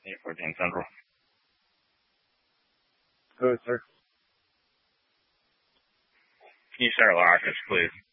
814 Central. Go ahead, sir. Can you start Larkus, please?